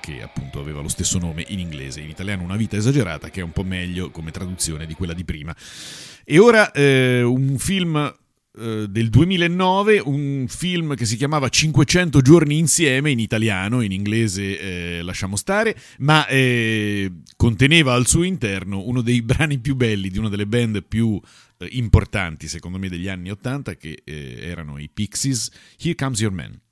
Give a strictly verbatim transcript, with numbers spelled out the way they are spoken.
che appunto aveva lo stesso nome in inglese, in italiano Una vita esagerata, che è un po' meglio come traduzione di quella di prima. E ora eh, un film del duemilanove, un film che si chiamava cinquecento giorni insieme, in italiano, in inglese eh, lasciamo stare, ma eh, conteneva al suo interno uno dei brani più belli di una delle band più eh, importanti secondo me degli anni ottanta, che eh, erano i Pixies, Here Comes Your Man.